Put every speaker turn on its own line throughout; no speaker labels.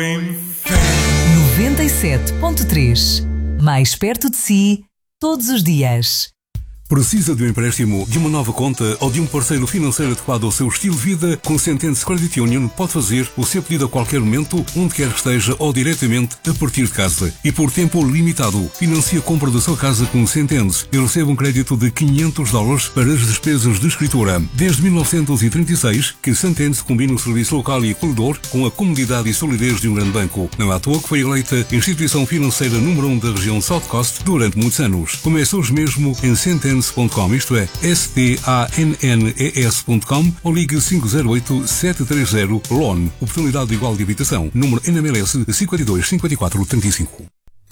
97.3. Mais perto de si, todos os dias.
Precisa de um empréstimo, de uma nova conta ou de um parceiro financeiro adequado ao seu estilo de vida? Com Sentences Credit Union pode fazer o seu pedido a qualquer momento, onde quer que esteja ou diretamente a partir de casa. E por tempo limitado, financie a compra da sua casa com Sentences e receba um crédito de $500 para as despesas de escritura. Desde 1936 que Sentences combina o serviço local e acolhedor com a comodidade e solidez de um grande banco. Não é à toa que foi eleita instituição financeira número 1 da região South Coast durante muitos anos. Comece hoje mesmo em Sentences.com, isto é, STANNES.com, ou ligue 508-730-LON. Oportunidade igual de habitação. Número NMLS 525435.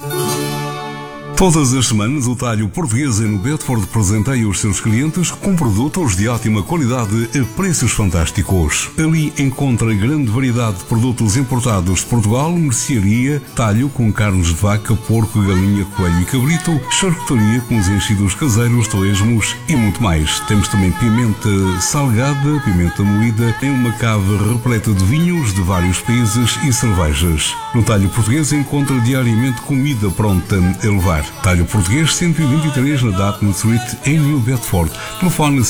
Todas as semanas, o Talho Português no Bedford presenteia os seus clientes com produtos de ótima qualidade a preços fantásticos. Ali encontra grande variedade de produtos importados de Portugal, mercearia, talho com carnes de vaca, porco, galinha, coelho e cabrito, charcutaria com os enchidos caseiros, torresmos e muito mais. Temos também pimenta salgada, pimenta moída, em uma cave repleta de vinhos de vários países e cervejas. No Talho Português encontra diariamente comida pronta a levar. Talho Português 123 na Dartmouth Street em New Bedford. Telefone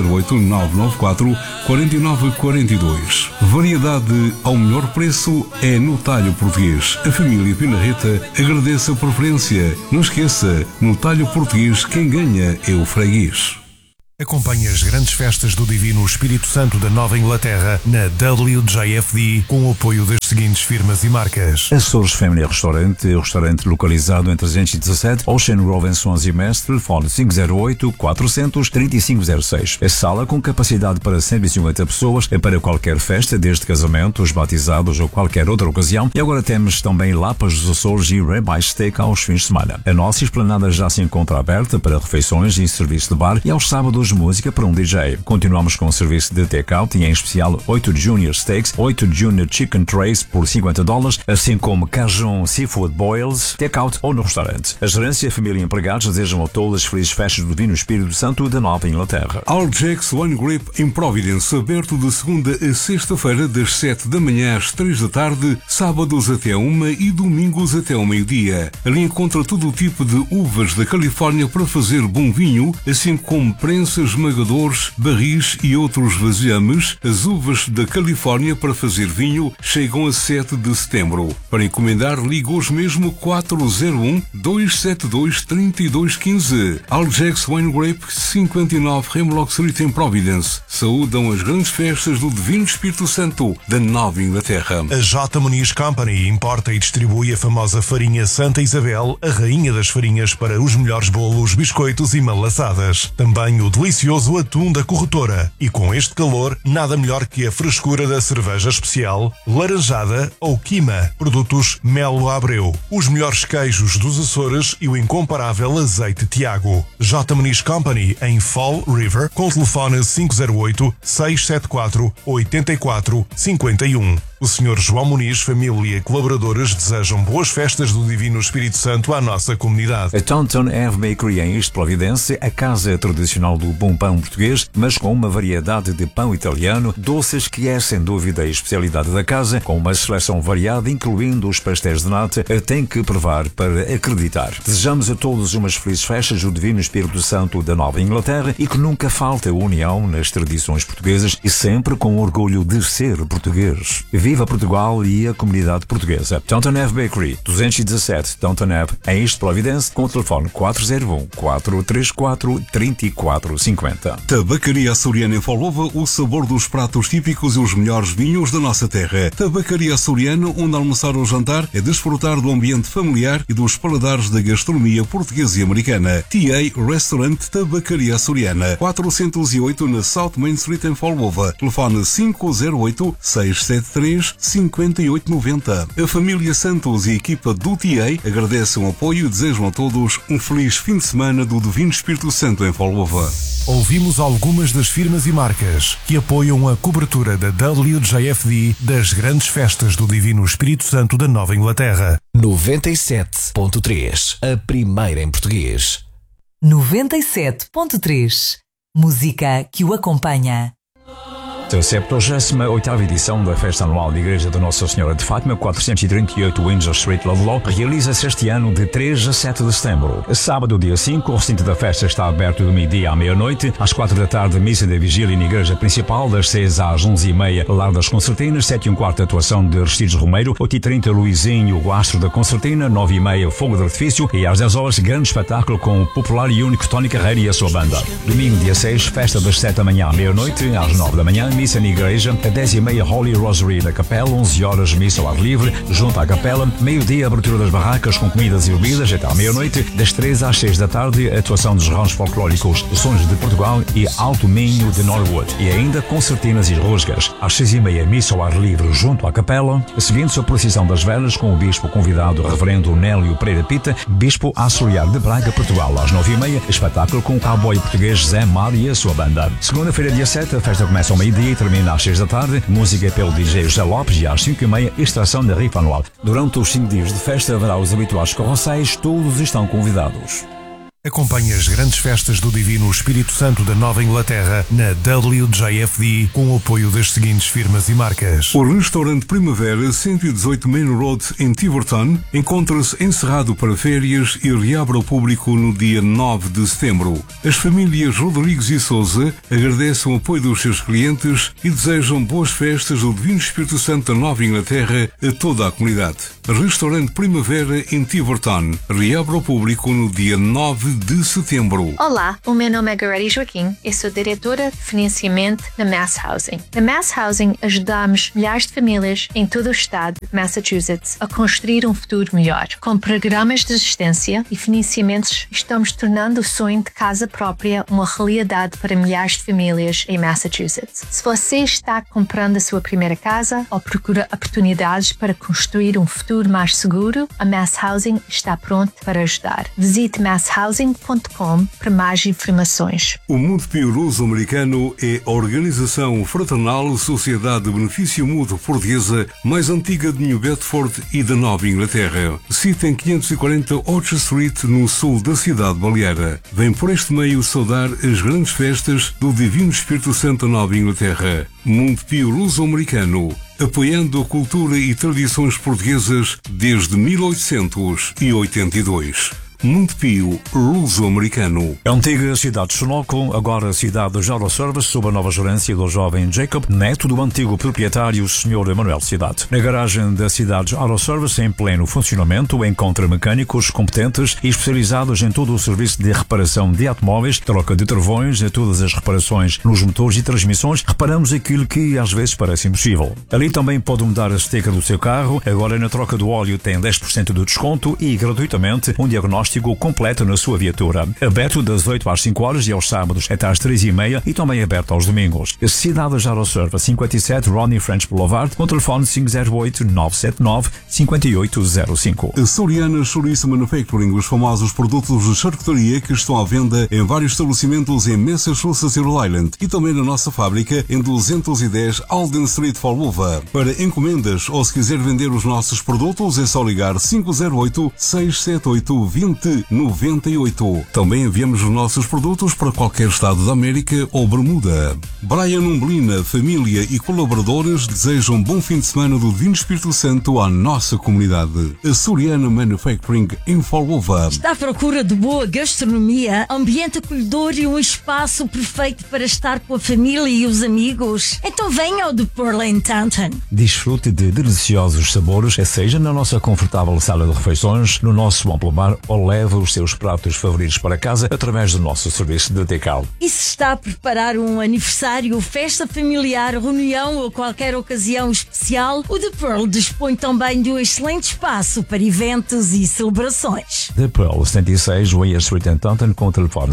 508-994-4942. Variedade ao melhor preço é no Talho Português. A família Pinarreta agradece a preferência. Não esqueça, no Talho Português quem ganha é o freguês.
Acompanhe as grandes festas do Divino Espírito Santo da Nova Inglaterra na WJFD com o apoio das seguintes firmas e marcas:
Açores Family Restaurante localizado em 317 Ocean Grove em Swansea, Mestre, telefone 508-400-3506. A sala com capacidade para 150 pessoas é para qualquer festa, desde casamentos, batizados ou qualquer outra ocasião. E agora temos também Lapas dos Açores e Ribeye Steak aos fins de semana. A nossa esplanada já se encontra aberta para refeições e serviço de bar, e aos sábados música para um DJ. Continuamos com o serviço de take-out e em especial 8 Junior Steaks, 8 Junior Chicken Trays por $50, assim como Cajun Seafood Boils, take-out ou no restaurante. A gerência e a família e empregados desejam a todas as felizes festas do Divino Espírito Santo da Nova Inglaterra.
All Jacks Wine Grip em Providence, aberto de segunda a sexta-feira das 7 da manhã às 3 da tarde, sábados até 1 e domingos até ao meio-dia. Ali encontra todo o tipo de uvas da Califórnia para fazer bom vinho, assim como prensas, esmagadores, barris e outros vasilhames. As uvas da Califórnia para fazer vinho chegam a 7 de setembro. Para encomendar, ligue hoje mesmo 401-272-3215. All Jacks Wine Grape 59 Hemlock Street em Providence. Saúdam as grandes festas do Divino Espírito Santo da Nova Inglaterra.
A J. Muniz Company importa e distribui a famosa farinha Santa Isabel, a rainha das farinhas para os melhores bolos, biscoitos e malaçadas. Também o delicioso atum da corretora. E com este calor, nada melhor que a frescura da cerveja especial, laranjada ou quima. Produtos Melo Abreu. Os melhores queijos dos Açores e o incomparável azeite Tiago. J. Muniz Company em Fall River, com o telefone 508-674-8451. O Sr. João Muniz, família e colaboradores desejam boas festas do Divino Espírito Santo à nossa comunidade.
A Taunton Ave Bakery em East Providence, a casa tradicional do bom pão português, mas com uma variedade de pão italiano, doces que é sem dúvida a especialidade da casa, com uma seleção variada, incluindo os pastéis de nata. Tem que provar para acreditar. Desejamos a todos umas felizes festas do Divino Espírito Santo da Nova Inglaterra e que nunca falte a união nas tradições portuguesas e sempre com orgulho de ser português. Viva Portugal e a comunidade portuguesa. Taunton Ave Bakery, 217 Taunton Ave, em East Providence, com o telefone 401-434-3450.
Tabacaria Açoriana em Folova, o sabor dos pratos típicos e os melhores vinhos da nossa terra. Tabacaria Açoriana, onde almoçar ou jantar é desfrutar do ambiente familiar e dos paladares da gastronomia portuguesa e americana. TA Restaurant Tabacaria Açoriana, 408 na South Main Street em Folova. Telefone 508-673-5890. A família Santos e a equipa do TA agradecem o apoio e desejam a todos um feliz fim de semana do Divino Espírito Santo em Folova.
Ouvimos algumas das firmas e marcas que apoiam a cobertura da WJFD das grandes festas do Divino Espírito Santo da Nova Inglaterra.
97.3, a primeira em português.
97.3, música que o acompanha.
A 78ª edição da Festa Anual da Igreja de Nossa Senhora de Fátima, 438 Windsor Street, Ludlow, realiza-se este ano de 3 a 7 de setembro. Sábado, dia 5, o recinto da festa está aberto do meio-dia à meia-noite. Às 4 da tarde, missa da vigília na Igreja Principal, das 6 às 11h30, Lar das Concertinas, 7h15, atuação de Aristides Romeiro, 8h30, Luizinho, o astro da Concertina, 9h30, Fogo de Artifício e às 10 horas, grande espetáculo com o popular e único Tony Carreira e a sua banda. Domingo, dia 6, festa das 7 da manhã à meia-noite, às 9 da manhã, missa na Igreja, a 10h30, Holy Rosary na Capela, 11 horas, missa ao ar livre, junto à Capela, meio-dia, abertura das barracas com comidas e bebidas até à meia-noite, das 3 às 6 da tarde, atuação dos ramos folclóricos Sons de Portugal e Alto Minho de Norwood, e ainda concertinas e rusgas. Às 6h30, missa ao ar livre junto à Capela, seguindo-se a procissão das velas com o bispo convidado, Reverendo Nélio Pereira Pita, bispo auxiliar de Braga, Portugal. Às 9h30, espetáculo com o cowboy português Zé Mar e a sua banda. Segunda-feira, dia 7, a festa começa ao meio-dia e termina às 6 da tarde, música pelo DJ José Lopes, e às 5h30, extração da rifa anual. Durante os 5 dias de festa haverá os habituais carroceiros, todos estão convidados.
Acompanhe as grandes festas do Divino Espírito Santo da Nova Inglaterra na WJFD com o apoio das seguintes firmas e marcas.
O restaurante Primavera 118 Main Road em Tiverton encontra-se encerrado para férias e reabre ao público no dia 9 de setembro. As famílias Rodrigues e Souza agradecem o apoio dos seus clientes e desejam boas festas do Divino Espírito Santo da Nova Inglaterra a toda a comunidade. Restaurante Primavera em Tiverton reabre ao público no dia 9 de setembro.
Olá, o meu nome é Gareti Joaquim e sou diretora de financiamento na Mass Housing. Na Mass Housing ajudamos milhares de famílias em todo o estado de Massachusetts a construir um futuro melhor. Com programas de assistência e financiamentos, estamos tornando o sonho de casa própria uma realidade para milhares de famílias em Massachusetts. Se você está comprando a sua primeira casa ou procura oportunidades para construir um futuro mais seguro, a Mass Housing está pronto para ajudar. Visite masshousing.com para mais informações.
O Montepio Luso-Americano é a organização fraternal Sociedade de Benefício Mútuo Portuguesa mais antiga de New Bedford e da Nova Inglaterra. Sita em 540 Orchard Street, no sul da cidade baleara. Vem por este meio saudar as grandes festas do Divino Espírito Santo da Nova Inglaterra. Montepio Luso-Americano, apoiando a cultura e tradições portuguesas desde 1882. Montepio Luso-Americano.
A antiga cidade de Sunoco, agora cidade de Euroservice, sob a nova gerência do jovem Jacob, neto do antigo proprietário Sr. Emanuel Cidade. Na garagem da cidade de Euroservice, em pleno funcionamento, encontra mecânicos competentes e especializados em todo o serviço de reparação de automóveis, troca de travões, e todas as reparações nos motores e transmissões. Reparamos aquilo que às vezes parece impossível. Ali também pode mudar a esteca do seu carro. Agora na troca do óleo tem 10% de desconto e gratuitamente um diagnóstico completo na sua viatura. Aberto das 8 às 5 horas e aos sábados até às 3h30 e também aberto aos domingos. Cidade de Euroservice, 57 Ronnie French Boulevard, com telefone 508-979-5805.
A Soriana Chouriço Manufacturing, os famosos produtos de charcutaria que estão à venda em vários estabelecimentos em Massachusetts e Rhode Island e também na nossa fábrica em 210 Alden Street, Falmouth. Para encomendas ou se quiser vender os nossos produtos é só ligar 508-678-2098. Também enviamos os nossos produtos para qualquer estado da América ou Bermuda. Brian Umblina, família e colaboradores desejam um bom fim de semana do Divino Espírito Santo à nossa comunidade. A Soriana Manufacturing em Falmouth.
Está à procura de boa gastronomia, ambiente acolhedor e um espaço perfeito para estar com a família e os amigos? Então venha ao The Pearl in Taunton.
Desfrute de deliciosos sabores, seja na nossa confortável sala de refeições, no nosso amplo bar, ou leve os seus pratos favoritos para casa através do nosso serviço de take-out.
E se está a preparar um aniversário, festa familiar, reunião ou qualquer ocasião especial, o The Pearl dispõe também de um excelente espaço para eventos e celebrações.
The Pearl, 76 Weir Street em Taunton, com o telefone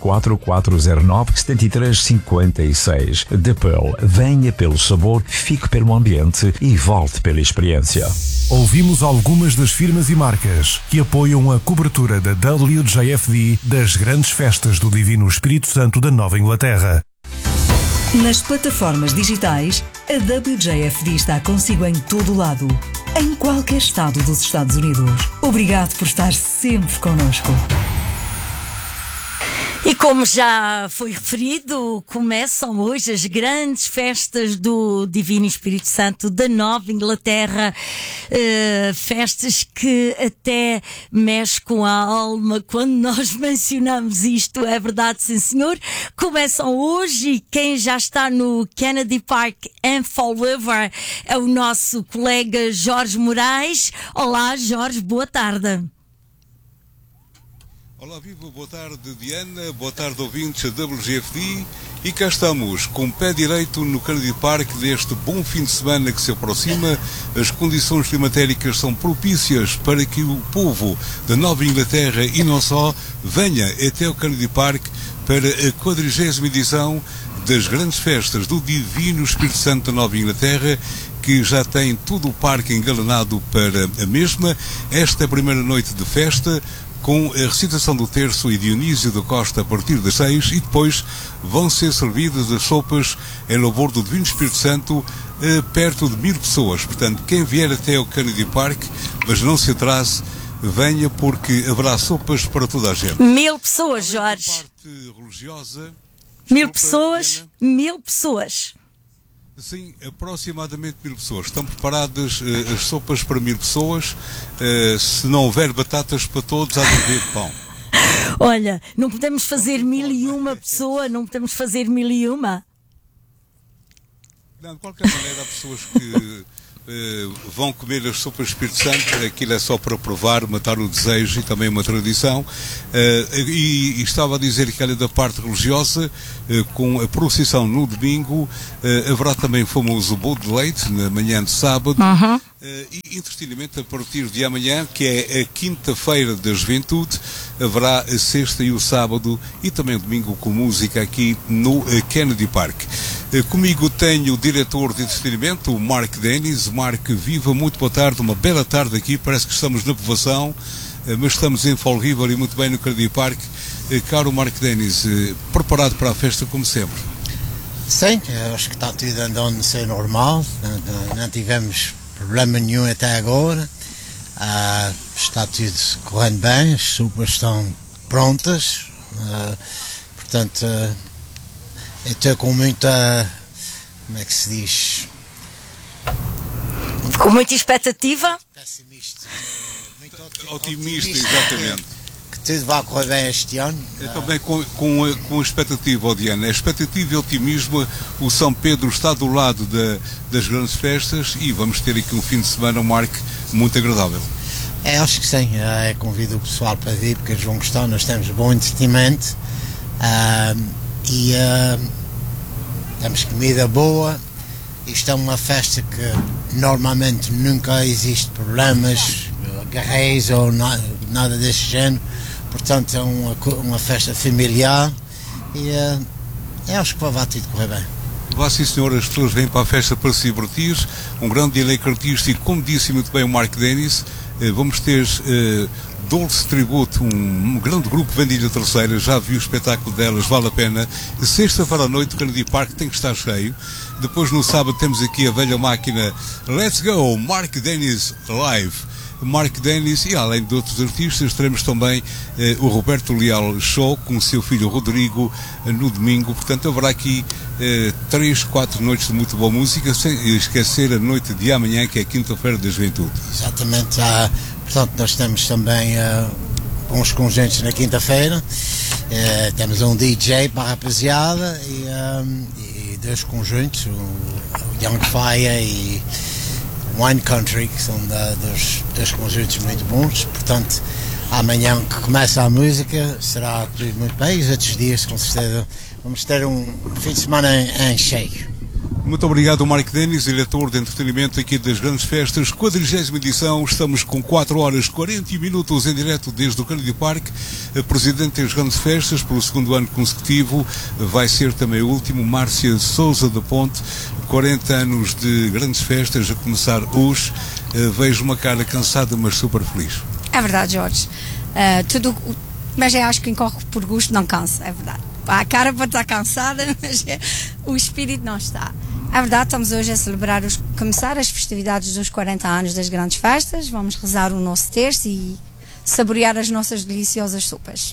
774-409-7356. The Pearl, venha pelo sabor, fique pelo ambiente e volte pela experiência.
Ouvimos algumas das firmas e marcas que apoiam a cobertura da WJFD das grandes festas do Divino Espírito Santo da Nova Inglaterra.
Nas plataformas digitais, a WJFD está consigo em todo lado, em qualquer estado dos Estados Unidos. Obrigado por estar sempre connosco.
E como já foi referido, começam hoje as grandes festas do Divino Espírito Santo da Nova Inglaterra, festas que até mexem com a alma quando nós mencionamos isto, é verdade, sim senhor. Começam hoje e quem já está no Kennedy Park em Fall River é o nosso colega Jorge Moraes. Olá Jorge, boa tarde.
Olá, viva, boa tarde Diana, boa tarde ouvintes da WGFD, e cá estamos com o pé direito no Kennedy Park deste bom fim de semana que se aproxima. As condições climatéricas são propícias para que o povo da Nova Inglaterra e não só venha até o Kennedy Park para a 40ª edição das grandes festas do Divino Espírito Santo da Nova Inglaterra, que já tem todo o parque engalanado para a mesma. Esta é a primeira noite de festa, com a recitação do terço e Dionísio da Costa a partir das 6, e depois vão ser servidas as sopas em louvor do Divino Espírito Santo, perto de 1000 pessoas. Portanto, quem vier até o Kennedy Park, mas não se atrase, venha, porque haverá sopas para toda a gente.
1000 pessoas, Jorge.
Parte religiosa.
1000 pessoas, 1000 pessoas.
Sim, aproximadamente 1000 pessoas. Estão preparadas as sopas para 1000 pessoas. Se não houver batatas para todos, há de haver pão.
Olha, não podemos fazer 1001 pessoa, não podemos fazer 1001.
Não, de qualquer maneira, há pessoas que vão comer as sopas de Espírito Santo. Aquilo é só para provar, matar o desejo, e também uma tradição. E estava a dizer que, além da parte religiosa, com a procissão no domingo, haverá também o famoso bolo de leite na manhã de sábado. E entretenimento a partir de amanhã, que é a quinta-feira da juventude, haverá a sexta e o sábado, e também o domingo com música aqui no Kennedy Park. Comigo tenho o diretor de entretenimento, o Mark Dennis. Mark, viva, muito boa tarde, uma bela tarde aqui, parece que estamos na povoação, mas estamos em Fall River e muito bem no Kennedy Park. Caro Mark Dennis, preparado para a festa como sempre?
Sim, acho que está tudo andando a ser normal, não tivemos problema nenhum até agora, está tudo correndo bem, as sopas estão prontas, portanto eu estou com muita, como é que se diz?
Com muita expectativa?
Pessimista, muito
otimista, exatamente.
Que tudo vai correr bem este ano.
Também com expectativa, Diana, expectativa e otimismo. O São Pedro está do lado das grandes festas e vamos ter aqui um fim de semana, Mark, muito agradável.
Acho que sim, convido o pessoal para vir porque eles vão gostar, nós temos bom entretenimento e temos comida boa. Isto é uma festa que normalmente nunca existe problemas, guerreiros ou nada desse género. Portanto, é uma festa familiar e acho que vai tudo correr bem.
Vá, sim senhor, as pessoas vêm para a festa para se divertir, um grande elenco artístico, como disse muito bem o Mark Dennis. Vamos ter Dolce Tributo, um grande grupo de Ilha Terceira, já vi o espetáculo delas, vale a pena. Sexta-feira à noite o Kennedy Park tem que estar cheio. Depois no sábado temos aqui a velha máquina Let's Go, Mark Dennis Live. Mark Dennis, e além de outros artistas, teremos também o Roberto Leal Show com o seu filho Rodrigo no domingo. Portanto, haverá aqui 3, 4 noites de muito boa música, sem esquecer a noite de amanhã, que é a quinta-feira da juventude.
Exatamente, portanto nós temos também uns conjuntos na quinta-feira, temos um DJ para a rapaziada e 2 conjuntos, o Young Fire e Wine Country, que são dos conjuntos muito bons. Portanto, amanhã que começa a música será tudo muito bem, e os outros dias com certeza vamos ter um fim de semana em cheio.
Muito obrigado, Mark Dennis, diretor de entretenimento aqui das grandes festas, 40ª edição. Estamos com 4 horas e 40 minutos em direto desde o Kennedy Park. A presidente das grandes festas, pelo 2º ano consecutivo, vai ser também o último, Márcia Sousa da Ponte. 40 anos de grandes festas a começar hoje. Vejo uma cara cansada, mas super feliz.
É verdade, Jorge. Mas eu acho que quem corre por gosto não cansa, é verdade. A cara pode estar cansada, mas o espírito não está. É verdade, estamos hoje a celebrar, começar as festividades dos 40 anos das grandes festas. Vamos rezar o nosso terço e saborear as nossas deliciosas sopas.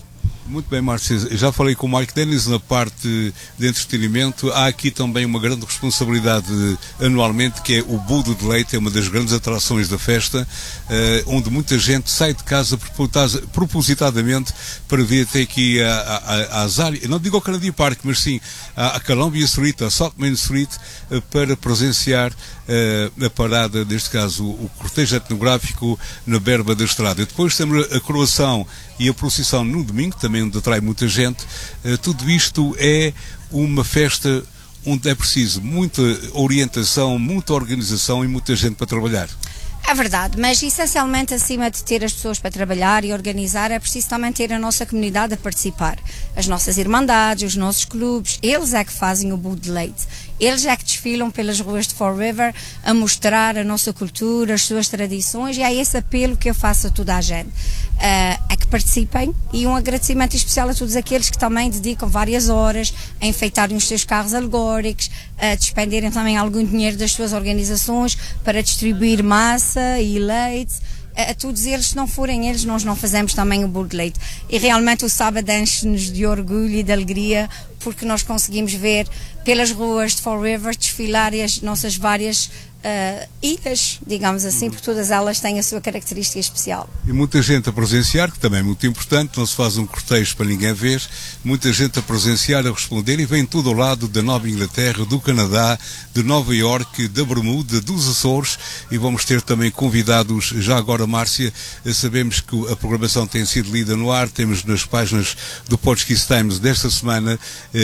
Muito bem, Márcia, já falei com o Mike Dennis na parte de entretenimento. Há aqui também uma grande responsabilidade anualmente, que é o Bolo de Leite, é uma das grandes atrações da festa, onde muita gente sai de casa propositadamente para vir até aqui às áreas, não digo ao Canadian Park, mas sim à Columbia Street, à South Main Street, para presenciar a parada, neste caso o cortejo etnográfico na berma da estrada. Depois temos a coroação e a procissão no domingo, também onde atrai muita gente. Tudo isto é uma festa onde é preciso muita orientação, muita organização e muita gente para trabalhar.
É verdade, mas essencialmente, acima de ter as pessoas para trabalhar e organizar, é preciso também ter a nossa comunidade a participar. As nossas irmandades, os nossos clubes, eles é que fazem o Bolo de Leite. Eles é que desfilam pelas ruas de Fall River a mostrar a nossa cultura, as suas tradições, e é esse apelo que eu faço a toda a gente. É que participem, e um agradecimento especial a todos aqueles que também dedicam várias horas a enfeitarem os seus carros alegóricos, a despenderem também algum dinheiro das suas organizações para distribuir massa e leite. A todos eles, se não forem eles, nós não fazemos também o Bolo de Leite. E realmente o sábado enche-nos de orgulho e de alegria, porque nós conseguimos ver pelas ruas de Fall River desfilar as nossas várias ilhas, digamos assim, porque todas elas têm a sua característica especial.
E muita gente a presenciar, que também é muito importante, não se faz um cortejo para ninguém ver, muita gente a presenciar, a responder, e vem tudo ao lado da Nova Inglaterra, do Canadá, de Nova Iorque, da Bermuda, dos Açores, e vamos ter também convidados, já agora, Márcia, sabemos que a programação tem sido lida no ar, temos nas páginas do Portuguese Times desta semana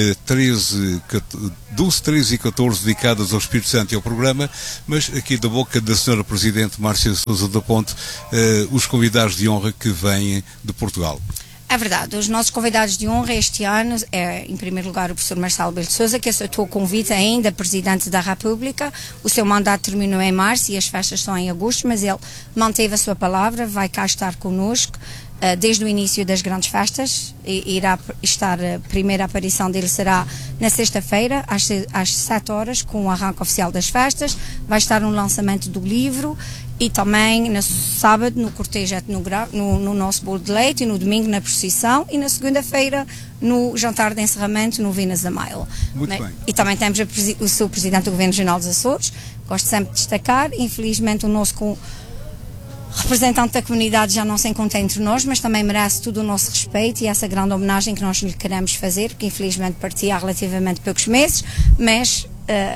12, 13 e 14 dedicadas ao Espírito Santo e ao programa, mas aqui da boca da Sra. Presidente Márcia Sousa da Ponte, os convidados de honra que vêm de Portugal.
É verdade, os nossos convidados de honra este ano é, em primeiro lugar, o professor Marcelo Belo de Sousa, que aceitou o convite ainda Presidente da República. O seu mandato terminou em março e as festas são em agosto, mas ele manteve a sua palavra, vai cá estar connosco desde o início das grandes festas. Irá estar, a primeira aparição dele será na sexta-feira, às 7 horas, com o arranque oficial das festas. Vai estar no lançamento do livro e também no sábado no cortejo etnográfico, no nosso Bolo de Leite, e no domingo na procissão, e na segunda-feira no jantar de encerramento no Venus da Mile.
Muito bem.
E também temos o seu Presidente do Governo Regional dos Açores. Gosto sempre de destacar, infelizmente o nosso representante da comunidade já não se encontra entre nós, mas também merece todo o nosso respeito e essa grande homenagem que nós lhe queremos fazer, porque infelizmente partia há relativamente poucos meses, mas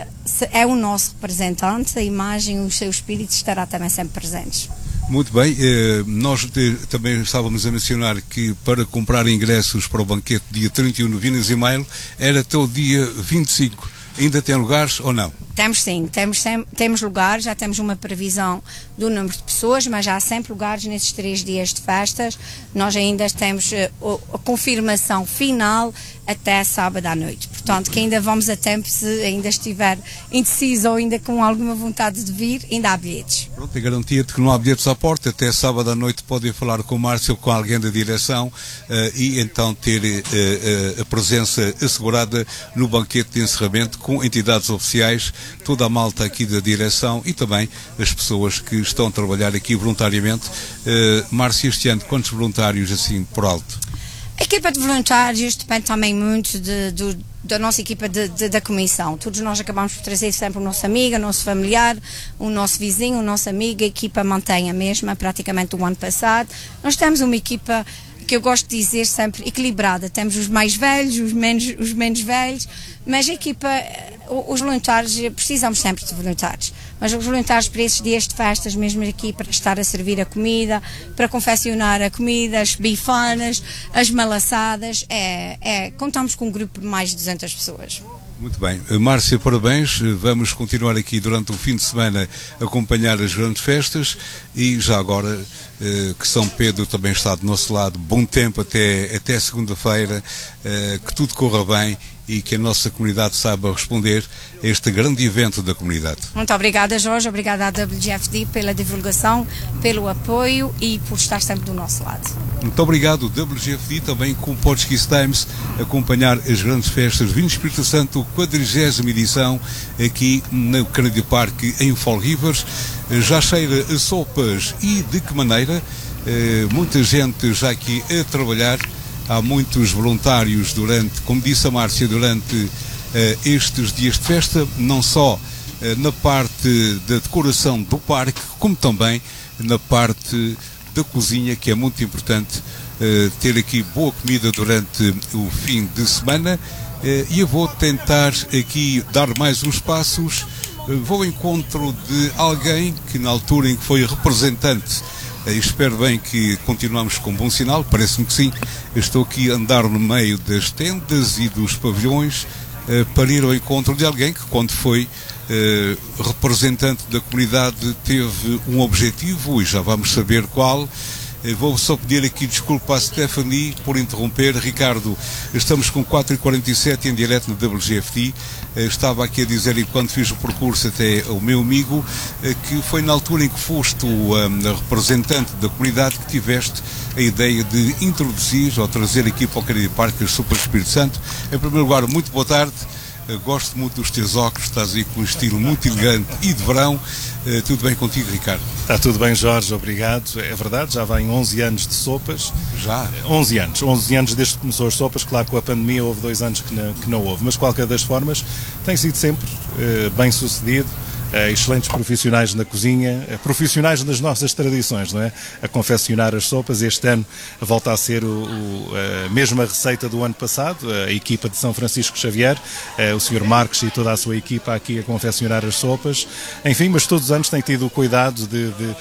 é o nosso representante, a imagem, o seu espírito estará também sempre presentes.
Muito bem, nós também estávamos a mencionar que para comprar ingressos para o banquete dia 31 no Venus Mile era até o dia 25. Ainda tem lugares ou não?
Temos sim, temos lugares, já temos uma previsão do número de pessoas, mas já há sempre lugares nesses 3 dias de festas. Nós ainda temos a confirmação final até sábado à noite. Portanto, que ainda vamos a tempo, se ainda estiver indeciso ou ainda com alguma vontade de vir, ainda há bilhetes.
Pronto, é garantia de que não há bilhetes à porta. Até sábado à noite podem falar com o Márcio ou com alguém da direção e então ter a presença assegurada no banquete de encerramento com entidades oficiais, toda a malta aqui da direção e também as pessoas que estão a trabalhar aqui voluntariamente. Márcia, este ano, quantos voluntários assim por alto?
A equipa de voluntários depende também muito da nossa equipa da comissão. Todos nós acabamos por trazer sempre o nosso amigo, o nosso familiar, o nosso vizinho, o nosso amigo. A equipa mantém a mesma praticamente do ano passado. Nós temos uma equipa que eu gosto de dizer sempre equilibrada. Temos os mais velhos, os menos velhos, mas a equipa, os voluntários, precisamos sempre de voluntários. Mas os voluntários para esses dias de festas, mesmo aqui para estar a servir a comida, para confeccionar a comida, as bifanas, as malaçadas, contamos com um grupo de mais de 200 pessoas.
Muito bem. Márcia, parabéns. Vamos continuar aqui durante o fim de semana a acompanhar as grandes festas e já agora que São Pedro também está do nosso lado. Bom tempo até segunda-feira, que tudo corra bem e que a nossa comunidade saiba responder a este grande evento da comunidade.
Muito obrigada, Jorge. Obrigada à WGFD pela divulgação, pelo apoio e por estar sempre do nosso lado.
Muito obrigado, WGFD, também com o Portuguese Times, acompanhar as grandes festas Vinho Espírito Santo, 40ª edição, aqui no Canadian Park, em Fall Rivers. Já cheira a sopas e de que maneira? Muita gente já aqui a trabalhar há muitos voluntários como disse a Márcia, durante estes dias de festa, não só na parte da decoração do parque, como também na parte da cozinha, que é muito importante ter aqui boa comida durante o fim de semana. E eu vou tentar aqui dar mais uns passos. Vou ao encontro de alguém que na altura em que foi representante, espero bem que continuamos com bom sinal, parece-me que sim. Estou aqui a andar no meio das tendas e dos pavilhões para ir ao encontro de alguém que, quando foi representante da comunidade, teve um objetivo, e já vamos saber qual. Vou só pedir aqui desculpa à Stephanie por interromper. Ricardo, estamos com 4h47 em direto no WGFD. Estava aqui a dizer, enquanto fiz o percurso até ao meu amigo, que foi na altura em que foste o representante da comunidade que tiveste a ideia de introduzir ou trazer aqui para o Canary Park as sopas do Espírito Santo. Em primeiro lugar, muito boa tarde. Gosto muito dos teus óculos, estás aí com um estilo muito elegante e de verão. Tudo bem contigo, Ricardo?
Está tudo bem, Jorge, obrigado. É verdade, já vai 11 anos de sopas.
Já?
11 anos desde que começou as sopas. Claro que com a pandemia houve 2 anos que não houve, mas de qualquer das formas tem sido sempre bem sucedido. Excelentes profissionais na cozinha, profissionais das nossas tradições, não é? A confeccionar as sopas. Este ano volta a ser a mesma receita do ano passado, a equipa de São Francisco Xavier, o Sr. Marques e toda a sua equipa aqui a confeccionar as sopas. Enfim, mas todos os anos tem tido o cuidado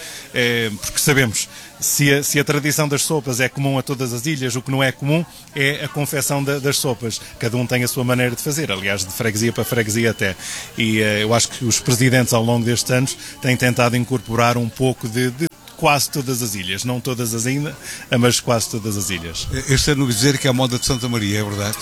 porque sabemos, se a tradição das sopas é comum a todas as ilhas, o que não é comum é a confecção das sopas. Cada um tem a sua maneira de fazer, aliás, de freguesia para freguesia até. E eu acho que os presidentes ao longo destes anos têm tentado incorporar um pouco de quase todas as ilhas, não todas as ainda, mas quase todas as ilhas.
Este ano dizer que é a moda de Santa Maria, é verdade?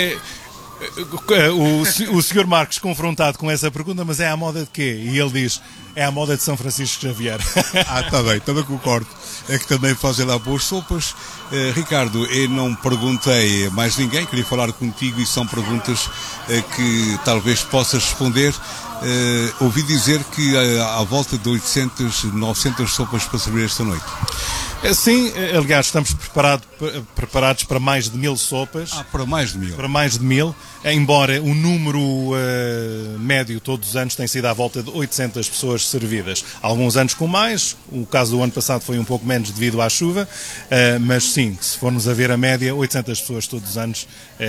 O Sr. Marcos confrontado com essa pergunta, mas é a moda de quê? E ele diz, é a moda de São Francisco Xavier.
Está bem, também concordo. É que também fazem lá boas sopas. Ricardo, eu não perguntei a mais ninguém, queria falar contigo e são perguntas que talvez possas responder. Ouvi dizer que à volta de 800, 900 sopas para servir esta noite.
Sim, aliás, estamos preparados para mais de 1000 sopas.
Para mais de 1000?
Para mais de 1000, embora o número médio todos os anos tem sido à volta de 800 pessoas servidas. Alguns anos com mais, o caso do ano passado foi um pouco menos devido à chuva, mas sim, se formos a ver a média, 800 pessoas todos os anos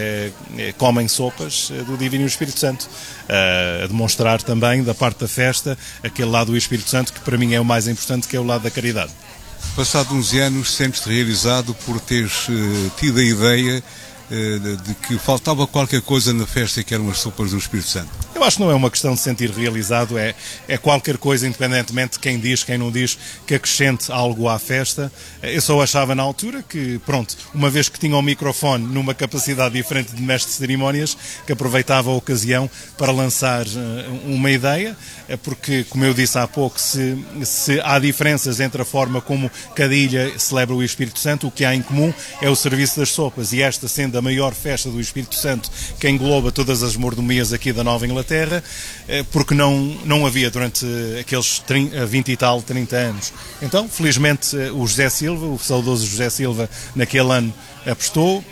comem sopas do Divino Espírito Santo, a demonstrar também, da parte da festa, aquele lado do Espírito Santo que para mim é o mais importante, que é o lado da caridade.
Passado 11 anos, sentes-te realizado por teres tido a ideia de que faltava qualquer coisa na festa, que eram as sopas do Espírito Santo?
Eu acho que não é uma questão de sentir realizado, é qualquer coisa, independentemente de quem diz, quem não diz, que acrescente algo à festa. Eu só achava na altura que, pronto, uma vez que tinha o microfone numa capacidade diferente de mestre de cerimónias, que aproveitava a ocasião para lançar uma ideia, porque, como eu disse há pouco, se há diferenças entre a forma como cada ilha celebra o Espírito Santo, o que há em comum é o serviço das sopas, e esta sendo a maior festa do Espírito Santo, que engloba todas as mordomias aqui da Nova Inglaterra, porque não havia durante aqueles 20 e tal, 30 anos. Então, felizmente, o José Silva, o saudoso José Silva, naquele ano apostou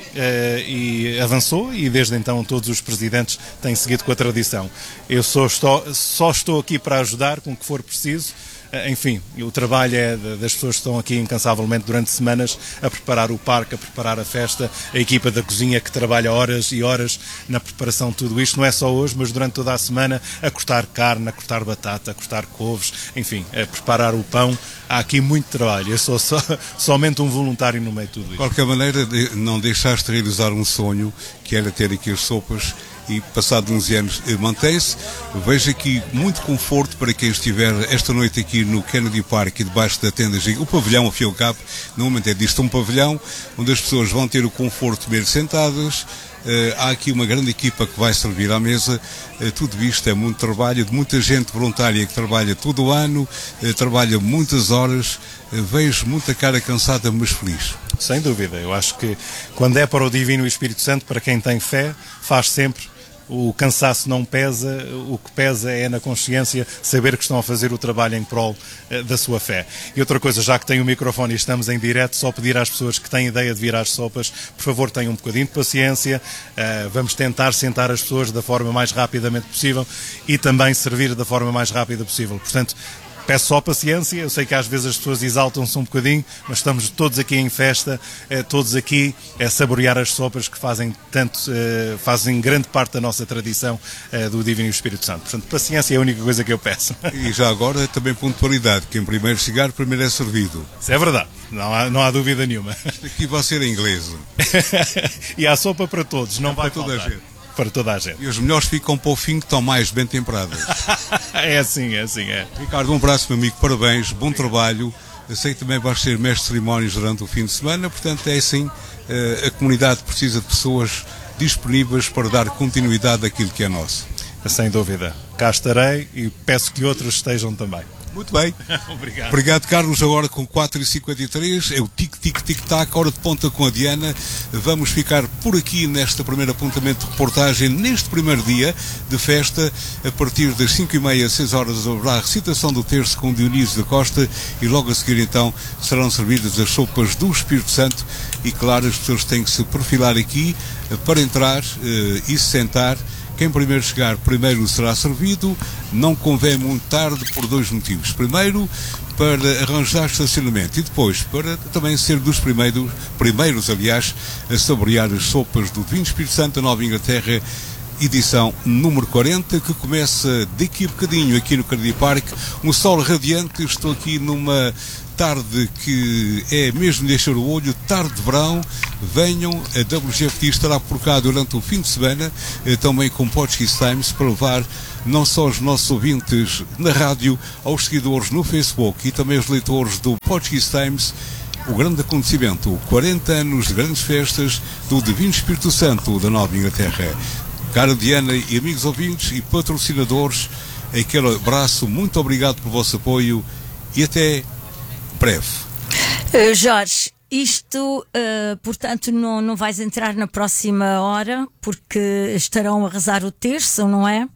e avançou, e desde então todos os presidentes têm seguido com a tradição. Eu só estou aqui para ajudar com o que for preciso. Enfim, o trabalho é das pessoas que estão aqui incansavelmente durante semanas a preparar o parque, a preparar a festa, a equipa da cozinha que trabalha horas e horas na preparação de tudo isto, não é só hoje, mas durante toda a semana, a cortar carne, a cortar batata, a cortar couves, enfim, a preparar o pão. Há aqui muito trabalho, eu sou somente um voluntário no meio de tudo isto.
De qualquer maneira, não deixaste de realizar um sonho, que era ter aqui as sopas, e passados 11 anos mantém-se. Vejo aqui muito conforto para quem estiver esta noite aqui no Kennedy Park e debaixo da tenda, o pavilhão ao fim e ao cabo, no momento é disto um pavilhão, onde as pessoas vão ter o conforto de ver sentadas. Há aqui uma grande equipa que vai servir à mesa. Tudo isto é muito trabalho, de muita gente voluntária que trabalha todo o ano, trabalha muitas horas. Vejo muita cara cansada, mas feliz.
Sem dúvida, eu acho que quando é para o Divino Espírito Santo, para quem tem fé, faz sempre o cansaço não pesa, o que pesa é na consciência saber que estão a fazer o trabalho em prol da sua fé. E outra coisa, já que tem o microfone e estamos em direto, só pedir às pessoas que têm ideia de vir às sopas, por favor tenham um bocadinho de paciência, vamos tentar sentar as pessoas da forma mais rapidamente possível e também servir da forma mais rápida possível. Portanto, peço só paciência, eu sei que às vezes as pessoas exaltam-se um bocadinho, mas estamos todos aqui em festa, todos aqui a saborear as sopas que fazem grande parte da nossa tradição do Divino Espírito Santo. Portanto, paciência é a única coisa que eu peço.
E já agora também pontualidade, quem primeiro chegar, primeiro é servido.
Isso é verdade, não há dúvida nenhuma.
Aqui vai ser em inglês.
E há sopa para todos, não vai
para toda a gente.
Para toda a gente.
E os melhores ficam para o fim, que estão mais bem temperadas.
É assim.
Ricardo, um abraço, meu amigo, parabéns, bom trabalho. Eu sei que também vais ser mestre de cerimónias durante o fim de semana, portanto é assim, a comunidade precisa de pessoas disponíveis para dar continuidade àquilo que é nosso.
Sem dúvida. Cá estarei e peço que outros estejam também.
Muito bem.
Obrigado.
Obrigado, Carlos. Agora com 4h53, é o tic-tic-tic-tac, hora de ponta com a Diana. Vamos ficar por aqui neste primeiro apontamento de reportagem, neste primeiro dia de festa. A partir das 5h30, 6 horas, haverá a recitação do terço com Dionísio da Costa e logo a seguir, então, serão servidas as sopas do Espírito Santo e, claro, as pessoas têm que se perfilar aqui para entrar e se sentar. Quem primeiro chegar, primeiro será servido. Não convém muito tarde por dois motivos. Primeiro, para arranjar estacionamento e depois para também ser dos primeiros, aliás, a saborear as sopas do Divino Espírito Santo da Nova Inglaterra, edição número 40, que começa daqui a bocadinho aqui no Cardi Park. Um sol radiante, estou aqui numa tarde que é mesmo de encher o olho, tarde de verão. Venham, a WGFT estará por cá durante o fim de semana, também com Portuguese Times, para levar não só os nossos ouvintes na rádio, aos seguidores no Facebook e também os leitores do Portuguese Times, o grande acontecimento, 40 anos de grandes festas do Divino Espírito Santo da Nova Inglaterra. Cara Diana e amigos ouvintes e patrocinadores, aquele abraço, muito obrigado pelo vosso apoio e até breve.
Jorge, isto, portanto, não vais entrar na próxima hora porque estarão a rezar o terço, não é?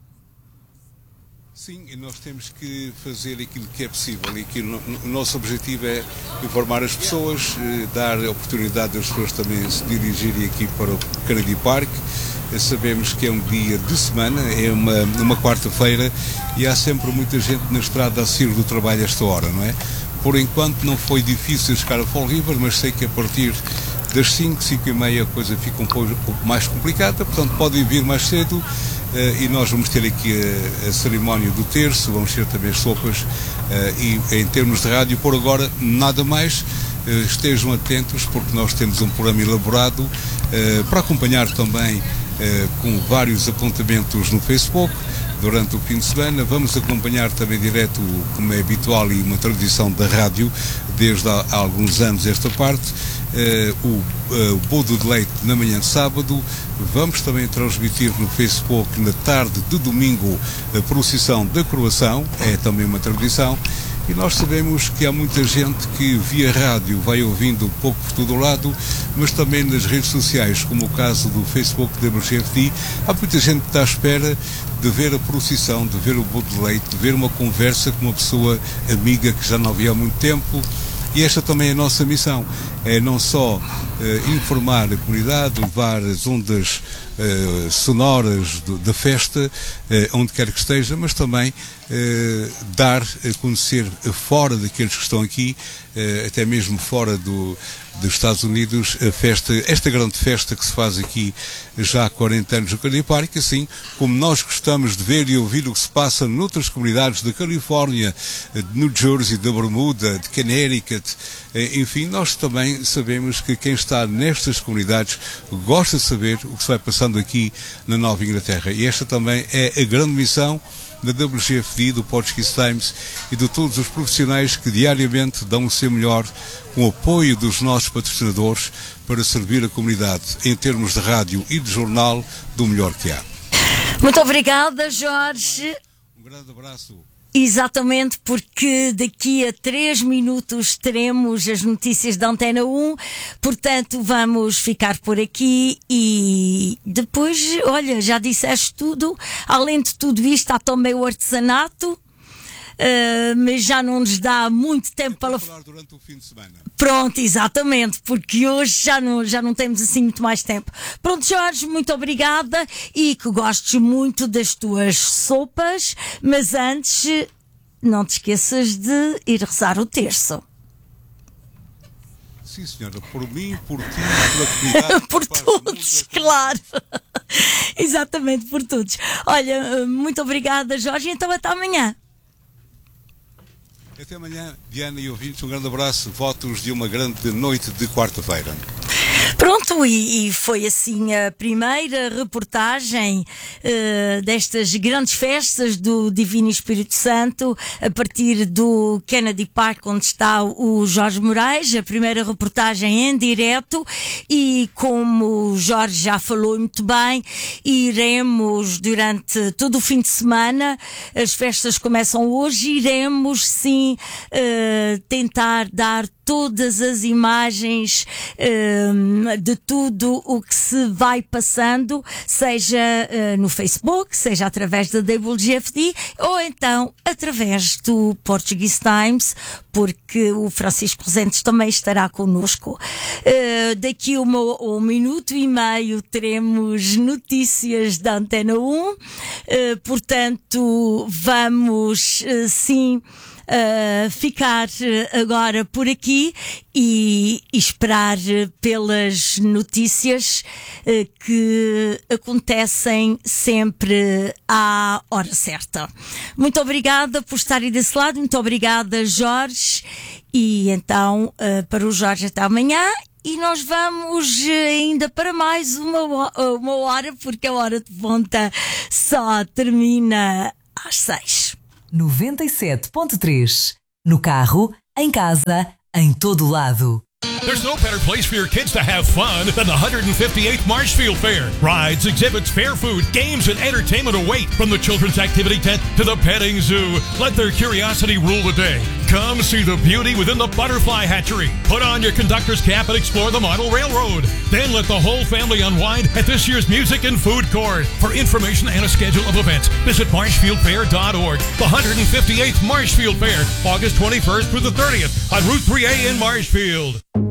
Sim, e nós temos que fazer aquilo que é possível e aquilo, o nosso objetivo é informar as pessoas, dar a oportunidade das pessoas também se dirigirem aqui para o Cardi Park. Sabemos que é um dia de semana, é uma quarta-feira e há sempre muita gente na estrada a sair do trabalho a esta hora, não é? Por enquanto não foi difícil chegar a Fall River, mas sei que a partir das 5h30 a coisa fica um pouco mais complicada, portanto podem vir mais cedo e nós vamos ter aqui a cerimónia do terço, vamos ter também as sopas e em termos de rádio, por agora nada mais. Estejam atentos porque nós temos um programa elaborado para acompanhar também com vários apontamentos no Facebook durante o fim de semana. Vamos acompanhar também direto, como é habitual e uma tradição da rádio desde há alguns anos esta parte, o bodo de leite na manhã de sábado. Vamos também transmitir no Facebook na tarde de domingo a procissão da coroação, é também uma tradição. E nós sabemos que há muita gente que via rádio vai ouvindo um pouco por todo o lado, mas também nas redes sociais, como o caso do Facebook da WGFT, há muita gente que está à espera de ver a procissão, de ver o bolo de leite, de ver uma conversa com uma pessoa amiga que já não havia há muito tempo. E esta também é a nossa missão, é não só informar a comunidade, levar as ondas sonoras da festa, onde quer que esteja, mas também dar a conhecer fora daqueles que estão aqui, até mesmo fora dos Estados Unidos, a festa, esta grande festa que se faz aqui já há 40 anos no Cardi Park, assim como nós gostamos de ver e ouvir o que se passa noutras comunidades da Califórnia, de New Jersey, da Bermuda, de Connecticut, enfim, nós também sabemos que quem está nestas comunidades gosta de saber o que se vai passando aqui na Nova Inglaterra. E esta também é a grande missão da WGFD, do Portuguese Times e de todos os profissionais que diariamente dão o seu melhor com o apoio dos nossos patrocinadores para servir a comunidade em termos de rádio e de jornal do melhor que há.
Muito obrigada, Jorge.
Um grande abraço.
Exatamente, porque daqui a 3 minutos teremos as notícias da Antena 1, portanto vamos ficar por aqui e depois, olha, já disseste tudo. Além de tudo isto, há também o artesanato. Mas já não nos dá muito tempo para
falar durante o fim de semana.
Pronto, exatamente, porque hoje já não temos assim muito mais tempo. Pronto, Jorge, muito obrigada e que gostes muito das tuas sopas, mas antes não te esqueças de ir rezar o terço.
Sim, senhora, por mim, por ti, pela comunidade.
Por todos, claro. Exatamente, por todos. Olha, muito obrigada, Jorge, então até amanhã.
Até amanhã, Diana e ouvintes, um grande abraço, votos de uma grande noite de quarta-feira.
Pronto, e foi assim a primeira reportagem destas grandes festas do Divino Espírito Santo, a partir do Kennedy Park, onde está o Jorge Moraes, a primeira reportagem em direto, e como o Jorge já falou muito bem, iremos durante todo o fim de semana, as festas começam hoje, iremos sim tentar dar todas as imagens de tudo o que se vai passando, seja no Facebook, seja através da WGFD ou então através do Portuguese Times, porque o Francisco Rosentes também estará connosco. Daqui a 1 minuto e meio teremos notícias da Antena 1, portanto vamos sim ficar agora por aqui e esperar pelas notícias que acontecem sempre à hora certa. Muito obrigada por estarem desse lado, muito obrigada, Jorge, e então para o Jorge até amanhã. E nós vamos ainda para mais uma hora, porque a hora de ponta só termina às 6.
97.3. No carro, em casa, em todo lado.
There's no better place for your kids to have fun than the 158th Marshfield Fair. Rides, exhibits, fair food, games, and entertainment await. From the children's activity tent to the petting zoo, let their curiosity rule the day. Come see the beauty within the butterfly hatchery. Put on your conductor's cap and explore the model railroad. Then let the whole family unwind at this year's music and food court. For information and a schedule of events, visit marshfieldfair.org. The 158th Marshfield Fair, August 21st through the 30th on Route 3A in Marshfield.